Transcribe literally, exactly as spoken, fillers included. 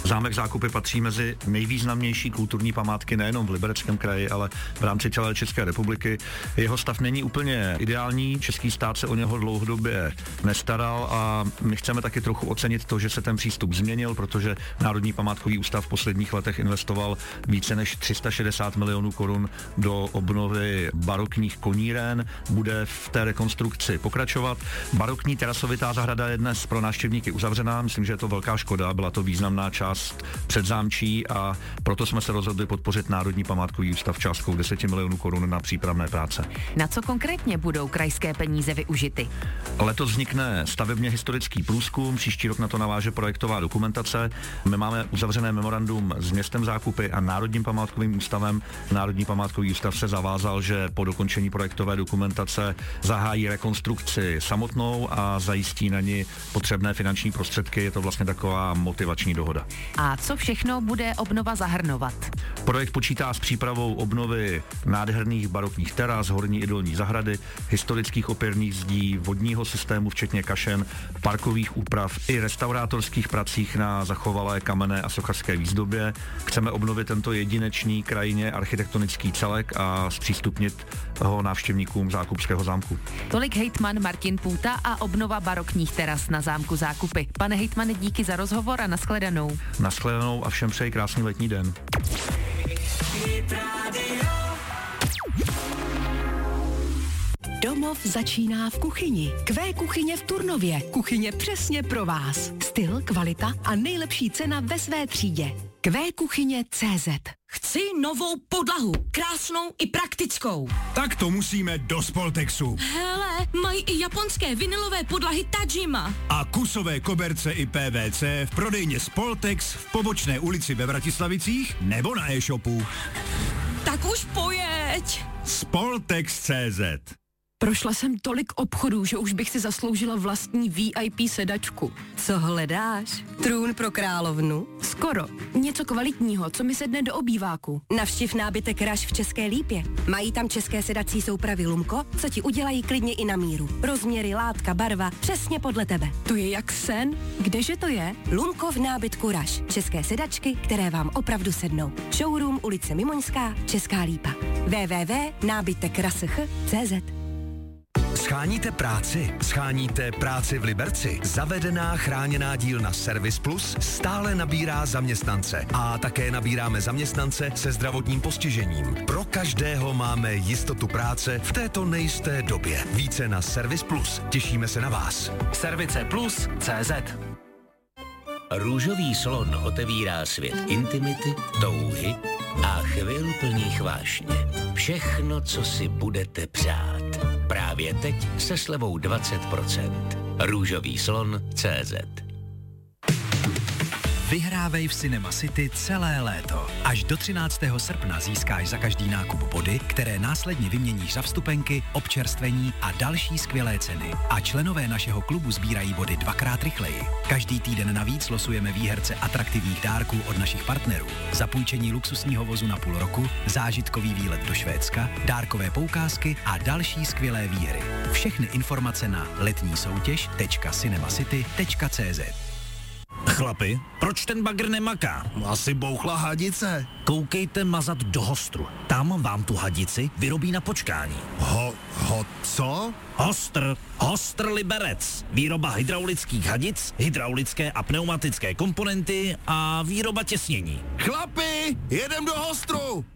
Zámek Zákupy patří mezi nejvýznamnější kulturní památky nejenom v Libereckém kraji, ale v rámci celé České republiky. Jeho stav není úplně ideální, český stát se o něho dlouhodobě nestaral a my chceme taky trochu ocenit to, že se ten přístup změnil, protože Národní památkový ústav v posledních letech investoval více než tři sta šedesát milionů korun do obnovy barokních koníren, bude v té rekonstrukci pokračovat. Barokní terasovitá zahrada je dnes pro návštěvníky uzavřená, myslím, že je to velká škoda, byla to významná část předzámčí a proto jsme se rozhodli podpořit Národní památkový ústav částkou deset milionů korun na přípravné práce. Na co konkrétně budou krajské peníze využity? Letos vznikne stavebně historický průzkum, příští rok na to naváže projektová dokumentace. My máme uzavřené memorandum s městem Zákupy a Národním památkovým ústavem. Národní památkový ústav se zavázal, že po dokončení projektové dokumentace zahájí rekonstrukci samotnou a zajistí na ní potřebné finanční prostředky. Je to vlastně taková motivační dohoda. A co všechno bude obnova zahrnovat? Projekt počítá s přípravou obnovy nádherných barokních teras, horní i dolní zahrady, historických opěrných zdí, vodního systému včetně kašen, parkových úprav i restaurátorských pracích na zachovalé kamenné a sochařské výzdobě. Chceme obnovit tento jedinečný krajinně architektonický celek a zpřístupnit ho návštěvníkům Zákupského zámku. Tolik hejtman Martin Půta a obnova barokních teras na zámku Zákupy. Pane hejtmane, díky za rozhovor a nashledanou. Nashledanou a všem přeji krásný letní den. Domov začíná v kuchyni. Q kuchyně v Turnově. Kuchyně přesně pro vás. Styl, kvalita a nejlepší cena ve své třídě. Q kuchyně tečka cé zet. Chci novou podlahu. Krásnou i praktickou. Tak to musíme do Spoltexu. Hele, mají i japonské vinylové podlahy Tajima. A kusové koberce i P V C v prodejně Spoltex v Pobočné ulici ve Vratislavicích nebo na e-shopu. Tak už pojeď. Spoltex tečka cé zet. Prošla jsem tolik obchodů, že už bych si zasloužila vlastní V I P sedačku. Co hledáš? Trůn pro královnu? Skoro. Něco kvalitního, co mi sedne do obýváku. Navštiv nábytek Rush v České Lípě. Mají tam české sedací soupravy Lumko, co ti udělají klidně i na míru. Rozměry, látka, barva, přesně podle tebe. To je jak sen. Kdeže to je? Lumko v nábytku Rush. České sedačky, které vám opravdu sednou. Showroom ulice Mimoňská, Česká Lípa. w w w tečka nábytek rush tečka cé zet. Scháníte práci? Scháníte práci v Liberci? Zavedená chráněná dílna Service Plus stále nabírá zaměstnance. A také nabíráme zaměstnance se zdravotním postižením. Pro každého máme jistotu práce v této nejisté době. Více na Service Plus. Těšíme se na vás. Service Plus tečka cé zet. Růžový slon otevírá svět intimity, touhy a chvil plných vášně. Všechno, co si budete přát. Právě teď se slevou dvacet procent. Růžový slon tečka cé zet. Vyhrávej v Cinema City celé léto. Až do třináctého srpna získáš za každý nákup body, které následně vyměníš za vstupenky, občerstvení a další skvělé ceny. A členové našeho klubu sbírají body dvakrát rychleji. Každý týden navíc losujeme výherce atraktivních dárků od našich partnerů. Zapůjčení luxusního vozu na půl roku, zážitkový výlet do Švédska, dárkové poukázky a další skvělé výhry. Všechny informace na letní soutěž tečka cinemacity tečka cé zet. Chlapi, proč ten bagr nemaká? Asi bouchla hadice. Koukejte mazat do Hostru. Tam vám tu hadici vyrobí na počkání. Ho, ho, co? Hostr. Hostr Liberec. Výroba hydraulických hadic, hydraulické a pneumatické komponenty a výroba těsnění. Chlapi, jedem do Hostru.